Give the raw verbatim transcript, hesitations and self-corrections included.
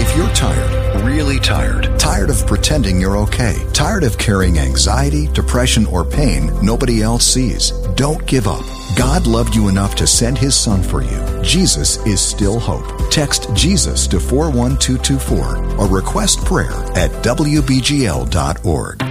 If you're tired, really tired, tired of pretending you're okay, tired of carrying anxiety, depression, or pain nobody else sees, don't give up. God loved you enough to send His Son for you. Jesus is still hope. Text Jesus to four one two two four or request prayer at W B G L dot org.